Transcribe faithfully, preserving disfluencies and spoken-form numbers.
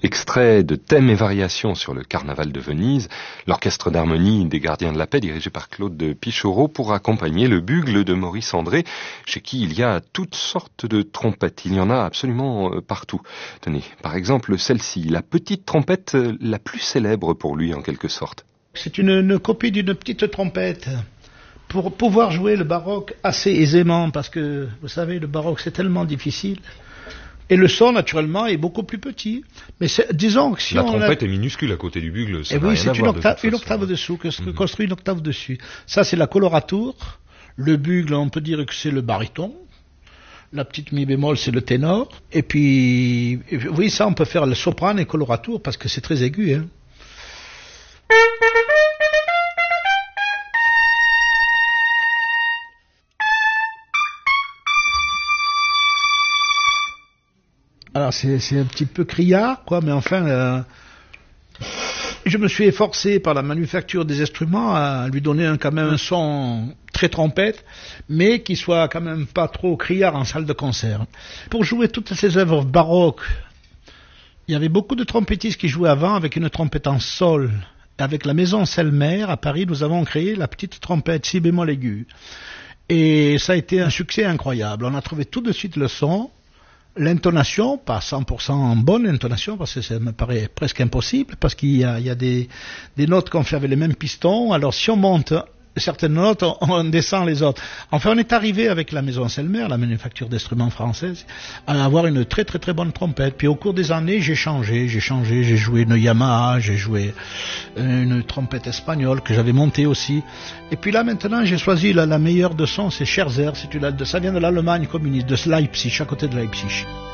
Extrait de Thèmes et variations sur le carnaval de Venise, l'orchestre d'harmonie des Gardiens de la Paix dirigé par Claude de Pichaureau pour accompagner le bugle de Maurice André, chez qui il y a toutes sortes de trompettes. Il y en a absolument partout. Tenez, par exemple celle-ci, la petite trompette la plus célèbre pour lui en quelque sorte. C'est une, une copie d'une petite trompette pour pouvoir jouer le baroque assez aisément, parce que vous savez, le baroque c'est tellement difficile. Et le son, naturellement, est beaucoup plus petit. Mais disons que si la on trompette a... est minuscule à côté du bugle, ça et n'a oui, rien c'est à une, voir octave, de toute une façon. octave dessous, que Mm-hmm. construit une octave dessus. Ça, c'est la colorature. Le bugle, on peut dire que c'est le baryton. La petite mi bémol, c'est le ténor. Et puis, oui, ça, on peut faire le soprano et colorature, parce que c'est très aigu, hein. Alors c'est, c'est un petit peu criard, quoi, mais enfin, euh, je me suis efforcé par la manufacture des instruments à lui donner un, quand même un son très trompette, mais qui soit quand même pas trop criard en salle de concert. Pour jouer toutes ces œuvres baroques, il y avait beaucoup de trompettistes qui jouaient avant avec une trompette en sol. Avec la maison Selmer à Paris, nous avons créé la petite trompette si bémol aigu. Et ça a été un succès incroyable. On a trouvé tout de suite le son. L'intonation, pas cent pour cent en bonne intonation, parce que ça me paraît presque impossible, parce qu'il y a, il y a des, des notes qu'on fait avec les mêmes pistons, alors si on monte certaines notes, on, on descend les autres. Enfin, on est arrivé avec la maison Selmer, la manufacture d'instruments française, à avoir une très très très bonne trompette. Puis au cours des années, j'ai changé, j'ai changé, j'ai joué une Yamaha, j'ai joué une trompette espagnole que j'avais montée aussi. Et puis là maintenant, j'ai choisi la, la meilleure de son, c'est Scherzer, c'est une, ça vient de l'Allemagne communiste, de Leipzig, à côté de Leipzig.